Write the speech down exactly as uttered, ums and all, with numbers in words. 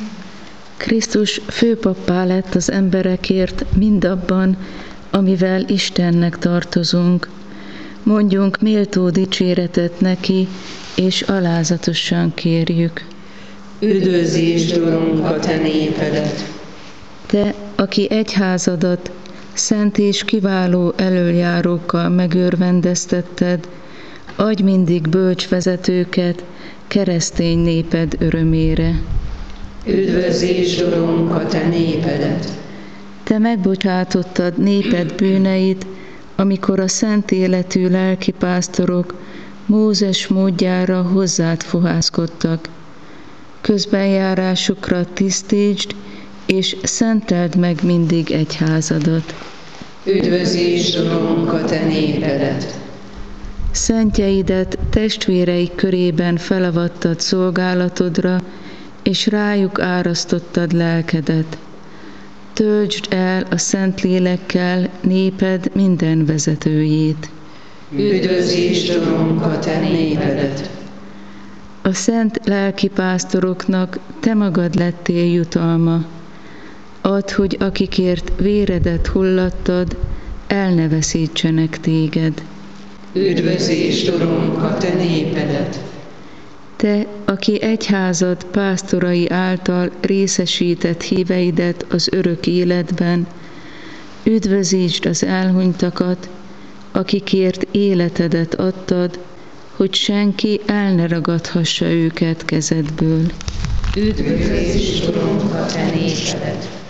Krisztus főpappá lett az emberekért mindabban, amivel Istennek tartozunk. Mondjunk méltó dicséretet neki, és alázatosan kérjük. Üdvözítsd, Urunk, a te népedet! Te, aki egyházadat szent és kiváló elöljárókkal megörvendeztetted, adj mindig bölcs vezetőket keresztény néped örömére. Üdvözítsd, Urunk, a te népedet! Te megbocsátottad néped bűneit, amikor a szent életű lelkipásztorok Mózes módjára hozzád fohászkodtak. Közbenjárásukra tisztítsd, és szenteld meg mindig egyházadat. Üdvözítsd, Urunk, a te népedet! Szentjeidet testvéreik körében felavattad szolgálatodra, és rájuk árasztottad lelkedet. Töltsd el a szent lélekkel néped minden vezetőjét. Üdvözítsd, Urunk, a te népedet! A szent lelkipásztoroknak te magad lettél jutalma. Add, hogy akikért véredet hullattad, el ne veszítsenek téged. Üdvözítsd, Urunk, a te népedet! Te, aki egyházad pásztorai által részesített híveidet az örök életben, üdvözítsd az elhunytakat, akikért életedet adtad, hogy senki el ne ragadhassa őket kezedből. Üdvözítsd, Urunk, a te népedet!